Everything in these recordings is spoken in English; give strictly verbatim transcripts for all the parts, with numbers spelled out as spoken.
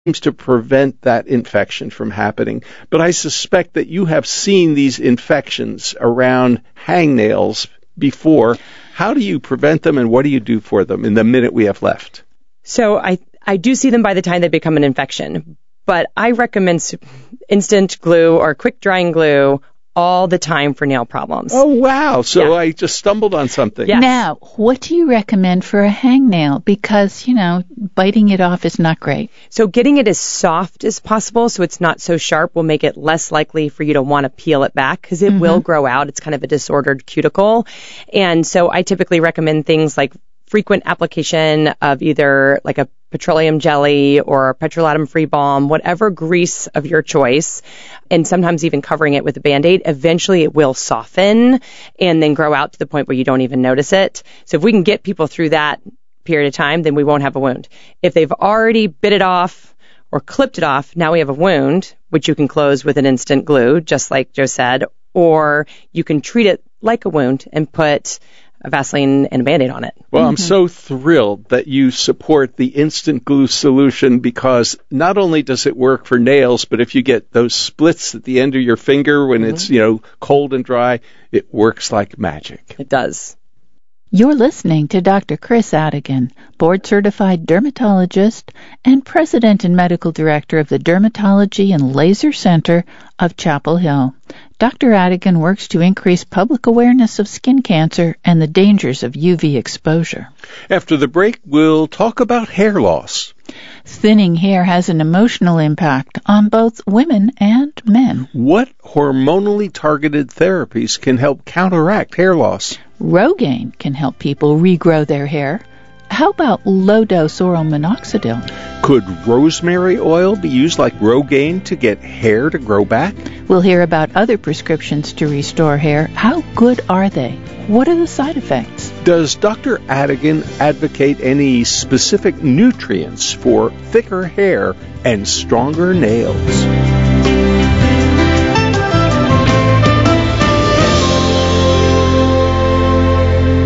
seems to prevent that infection from happening. But I suspect that you have seen these infections around hangnails before. How do you prevent them, and what do you do for them in the minute we have left? So I, I do see them by the time they become an infection, but I recommend instant glue or quick drying glue all the time for nail problems. Oh, wow. So yeah. I just stumbled on something. Yes. Now, what do you recommend for a hangnail? Because, you know, biting it off is not great. So getting it as soft as possible so it's not so sharp will make it less likely for you to want to peel it back because it mm-hmm. will grow out. It's kind of a disordered cuticle. And so I typically recommend things like frequent application of either like a petroleum jelly or petrolatum free balm, whatever grease of your choice, and sometimes even covering it with a Band-Aid. Eventually it will soften and then grow out to the point where you don't even notice it. So if we can get people through that period of time, then we won't have a wound. If they've already bit it off or clipped it off, now we have a wound, which you can close with an instant glue, just like Joe said, or you can treat it like a wound and put a Vaseline and a Band-Aid on it. Well, mm-hmm. I'm so thrilled that you support the instant glue solution because not only does it work for nails, but if you get those splits at the end of your finger when mm-hmm. it's, you know, cold and dry, it works like magic. It does. You're listening to Doctor Chris Adigan, board-certified dermatologist and president and medical director of the Dermatology and Laser Center of Chapel Hill. Doctor Adigan works to increase public awareness of skin cancer and the dangers of U V exposure. After the break, we'll talk about hair loss. Thinning hair has an emotional impact on both women and men. What hormonally targeted therapies can help counteract hair loss? Rogaine can help people regrow their hair. How about low-dose oral minoxidil? Could rosemary oil be used like Rogaine to get hair to grow back? We'll hear about other prescriptions to restore hair. How good are they? What are the side effects? Does Doctor Adigan advocate any specific nutrients for thicker hair and stronger nails?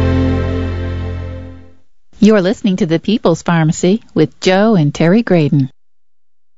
You're listening to The People's Pharmacy with Joe and Terry Graydon.